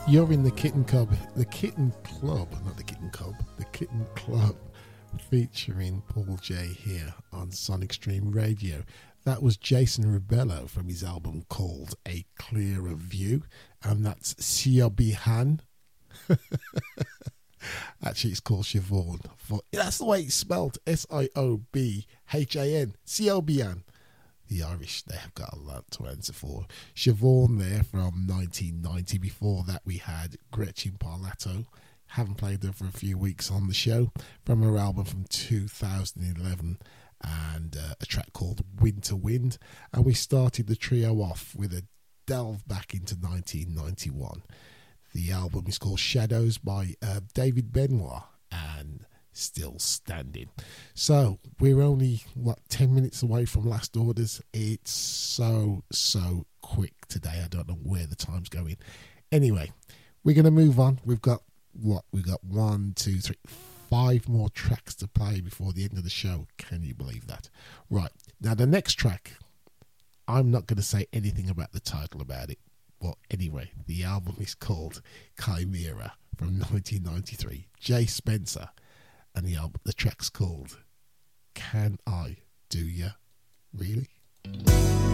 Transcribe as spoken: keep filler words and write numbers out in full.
You're in the Kitten Club, the Kitten Club, not the Kitten Club, the Kitten Club, featuring Paul J here on Sonic Stream Radio. That was Jason Rebello from his album called A Clearer View, and that's Siobhan. Actually, it's called Siobhan. That's the way it's spelled, S I O B H A N, Siobhan. The Irish, they have got a lot to answer for. Siobhan there from nineteen ninety. Before that, we had Gretchen Parlato. Haven't played her for a few weeks on the show. From her album from two thousand eleven, and uh, a track called Winter Wind. And we started the trio off with a delve back into nineteen ninety-one. The album is called Shadows by uh, David Benoit, and Still Standing. So we're only what ten minutes away from last orders. It's so so quick today. I don't know where the time's going. Anyway, we're going to move on. We've got what we've got one two three five more tracks to play before the end of the show. Can you believe that? Right, now the next track, I'm not going to say anything about the title about it, but anyway, the album is called Chimera from nineteen ninety-three. Jay Spencer. And the album, the track's called Can I Do Ya? Really?